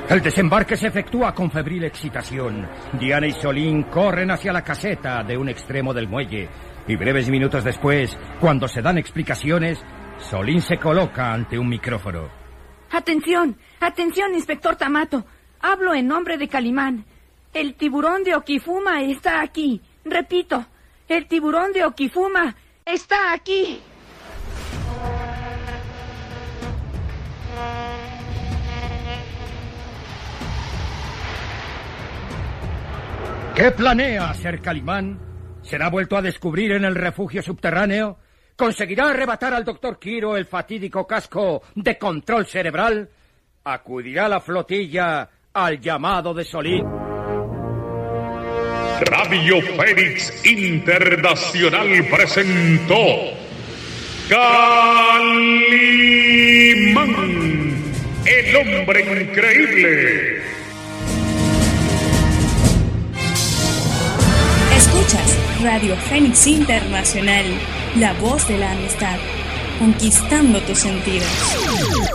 El desembarque se efectúa con febril excitación. Diana y Solín corren hacia la caseta de un extremo del muelle. Y breves minutos después, cuando se dan explicaciones, Solín se coloca ante un micrófono. ¡Atención! ¡Atención, inspector Tamato! Hablo en nombre de Calimán. El tiburón de Okifuma está aquí. Repito, el tiburón de Okifuma está aquí. ¿Qué planea hacer Calimán? ¿Será vuelto a descubrir en el refugio subterráneo? ¿Conseguirá arrebatar al Dr. Quiro el fatídico casco de control cerebral? ¿Acudirá la flotilla al llamado de Solín? Radio Fénix Internacional presentó Calimán, el hombre increíble. Escuchas Radio Fénix Internacional, la voz de la amistad, conquistando tus sentidos.